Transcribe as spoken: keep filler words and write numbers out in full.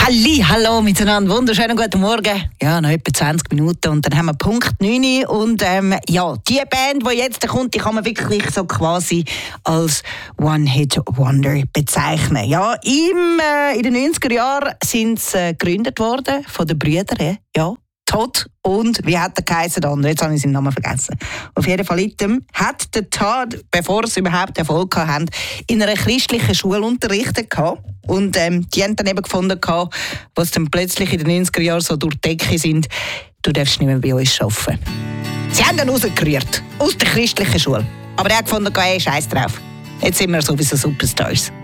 Halli, hallo miteinander, wunderschönen guten Morgen. Ja, noch etwa zwanzig Minuten und dann haben wir Punkt neun. Und ähm, ja, die Band, die jetzt kommt, die kann man wirklich so quasi als One-Hit-Wonder bezeichnen. Ja, im, äh, in den neunziger Jahren sind sie äh, gegründet worden von den Brüdern, ja. Todd und wie hat er geheißen dann? Jetzt habe ich seinen Namen vergessen. Auf jeden Fall item hat der Todd, bevor sie überhaupt Erfolg hatten, in einer christlichen Schule unterrichtet gehabt. Und ähm, die haben dann eben gefunden, was dann plötzlich in den neunziger Jahren so durch die Decke sind, du darfst nicht mehr bei uns arbeiten. Sie haben dann rausgerührt, aus der christlichen Schule. Aber er hat gefunden, hey, scheiß drauf. Jetzt sind wir sowieso Superstars.